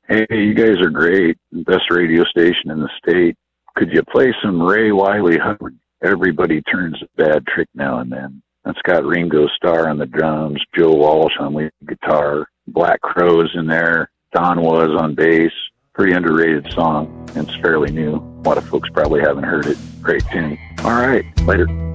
Hey, you guys are great. Best radio station in the state. Could you play some Ray Wiley Hubbard? Everybody turns a bad trick now and then. That's got Ringo Starr on the drums, Joe Walsh on lead guitar, Black Crowes in there, Don Was on bass. Pretty underrated song, and it's fairly new. A lot of folks probably haven't heard it. Great tune. All right, later.